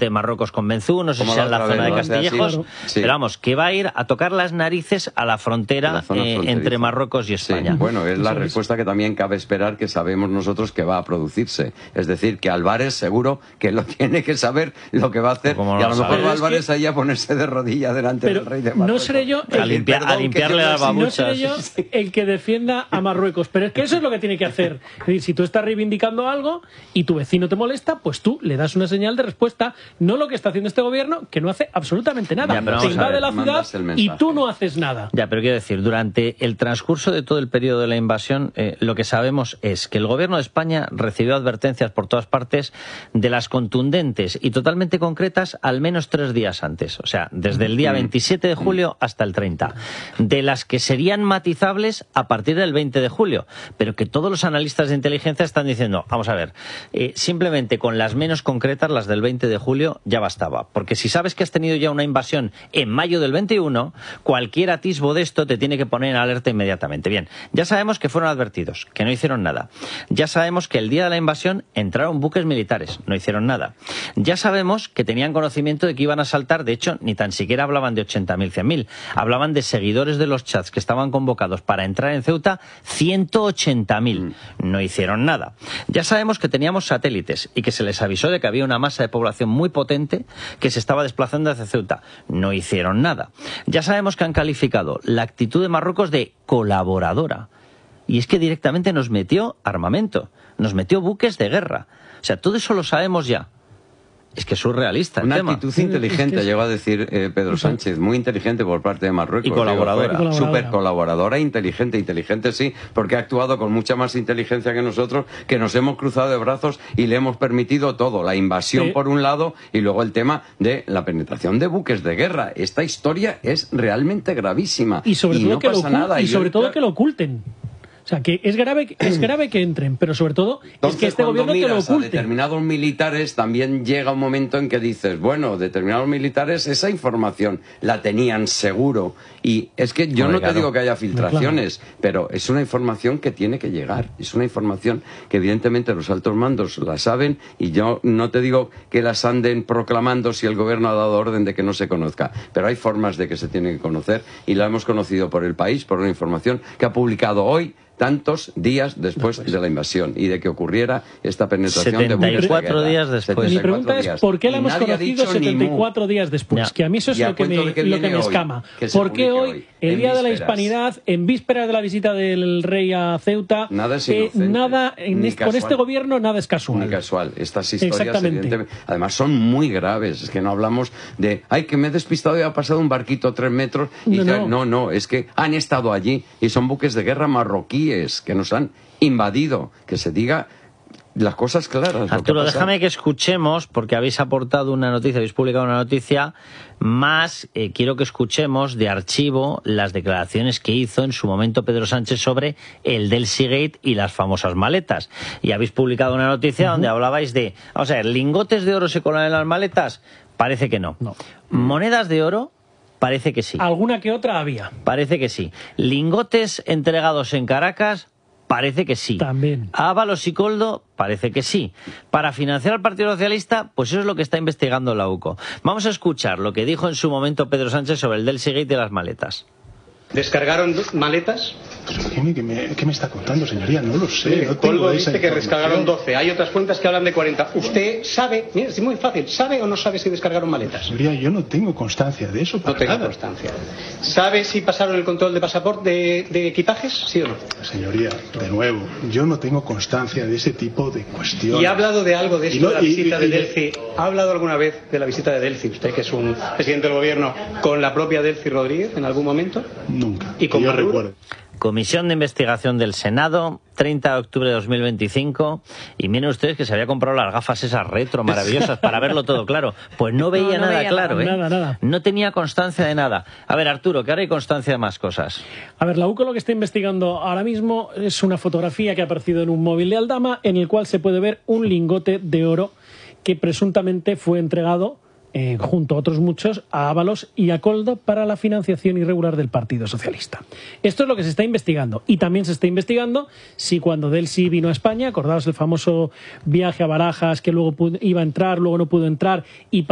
puente de Marruecos con Benzú, no sé si sea en la zona de Castillejos, pero vamos, que va a ir a tocar las narices a la frontera entre Marruecos y España. Sí. Bueno, es la respuesta que también cabe esperar, que sabemos nosotros que va a producirse. Es decir, que Álvarez seguro que lo tiene que saber lo que va a hacer, y a lo mejor va Álvarez ahí a ponerse de rodillas delante del rey de Marruecos. No seré yo a limpiarle las babuchas. No seré yo el que defienda a Marruecos, pero es que eso es lo que tiene que hacer. Es decir, si tú estás reivindicando algo y tu vecino te molesta, pues tú le das una señal de respuesta, no lo que está haciendo este gobierno, que no hace absolutamente nada. Te invade la ciudad y tú no haces nada. Ya, pero quiero decir, durante el transcurso de todo el periodo de la invasión, lo que sabemos es que el gobierno de España recibió advertencias por todas partes de las contundentes y totalmente concretas al menos 3 días antes. O sea, desde el día 27 de julio hasta el 30. De las que serían matizables a partir del 20 de julio. Pero que todos los analistas de inteligencia están diciendo, vamos a ver, simplemente con las menos concretas, las del 20 de julio, ya bastaba. Porque si sabes que has tenido ya una invasión en mayo del 21, cualquier atisbo de esto te tiene que poner en alerta inmediatamente. Bien, ya sabemos que fueron advertidos, que no hicieron nada. Ya sabemos que el día de la invasión entraron buques militares, no hicieron nada. Ya sabemos que tenían conocimiento de que iban a saltar, de hecho, ni tan siquiera hablaban de 80.000, 100.000. Hablaban de seguidores de los chats que estaban convocados para entrar en Ceuta, 180.000. No hicieron nada. Ya sabemos que teníamos satélites y que se les avisó de que había una masa de población muy potente que se estaba desplazando hacia Ceuta. No hicieron nada. Ya sabemos que han calificado la actitud de Marruecos de colaboradora. Y es que directamente nos metió armamento, nos metió buques de guerra. O sea, todo eso lo sabemos ya. Es que es surrealista el tema. Una actitud inteligente, llegó a decir Pedro Sánchez, muy inteligente por parte de Marruecos. Y colaboradora. Súper colaboradora, inteligente sí, porque ha actuado con mucha más inteligencia que nosotros, que nos hemos cruzado de brazos y le hemos permitido todo. La invasión por un lado y luego el tema de la penetración de buques de guerra. Esta historia es realmente gravísima. Y sobre todo, que lo oculten. O sea, que es grave que entren, pero sobre todo es que este gobierno que lo oculte. A determinados militares también llega un momento en que dices, bueno, determinados militares esa información la tenían seguro. Y es que yo no te digo que haya filtraciones, pero es una información que tiene que llegar. Es una información que evidentemente los altos mandos la saben, y yo no te digo que las anden proclamando si el gobierno ha dado orden de que no se conozca, pero hay formas de que se tiene que conocer, y la hemos conocido por El País, por una información que ha publicado hoy, tantos días después de la invasión y de que ocurriera esta penetración 74 de días después. Mi pregunta es, ¿por qué la hemos conocido 74 días después? Que a mí eso es lo que me escama. ¿Por qué hoy, el día de la Hispanidad, en vísperas de la visita del rey a Ceuta, nada es inocente, con este gobierno nada es casual? Ni casual. Estas historias, evidentemente, además son muy graves. Es que no hablamos de, ay, que me he despistado y ha pasado un barquito 3 metros. Y no, es que han estado allí y son buques de guerra marroquíes que nos han invadido. Que se diga las cosas claras. Arturo, déjame que escuchemos, porque habéis aportado una noticia, habéis publicado una noticia, más quiero que escuchemos de archivo las declaraciones que hizo en su momento Pedro Sánchez sobre el Delsigate y las famosas maletas. Y habéis publicado una noticia donde hablabais de, vamos a ver, lingotes de oro se colan en las maletas, parece que no. Monedas de oro, parece que sí. ¿Alguna que otra había? Parece que sí. Lingotes entregados en Caracas, parece que sí. También. Ábalos y Coldo, parece que sí. Para financiar al Partido Socialista, pues eso es lo que está investigando la UCO. Vamos a escuchar lo que dijo en su momento Pedro Sánchez sobre el Delsigate y las maletas. ¿Descargaron maletas? ¿Qué me está contando, señoría? No lo sé. Mire, Coldo dice que descargaron 12. Hay otras fuentes que hablan de 40. ¿Usted sabe? Mira, es muy fácil. ¿Sabe o no sabe si descargaron maletas? Señoría, yo no tengo constancia de eso. No tengo constancia. ¿Sabe si pasaron el control de pasaporte de equipajes? ¿Sí o no? Señoría, de nuevo, yo no tengo constancia de ese tipo de cuestiones. ¿Y ha hablado de algo de esto, de la visita de Delcy? ¿Ha hablado alguna vez de la visita de Delcy, usted que es un presidente del gobierno, con la propia Delcy Rodríguez en algún momento? Nunca. ¿Y con yo Maduro? recuerdo. Comisión de Investigación del Senado, 30 de octubre de 2025, y miren ustedes que se había comprado las gafas esas retro maravillosas para verlo todo claro. Pues no veía nada claro, nada. No tenía constancia de nada. A ver, Arturo, que ahora hay constancia de más cosas. A ver, la UCO lo que está investigando ahora mismo es una fotografía que ha aparecido en un móvil de Aldama, en el cual se puede ver un lingote de oro que presuntamente fue entregado junto a otros muchos, a Ábalos y a Coldo para la financiación irregular del Partido Socialista. Esto es lo que se está investigando. Y también se está investigando si cuando Delcy vino a España, acordaos el famoso viaje a Barajas, que luego iba a entrar, luego no pudo entrar, y